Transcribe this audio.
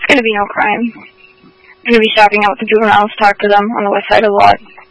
going to be no crime. I'm going to be shopping out with the juveniles, talk to them on the west side a lot.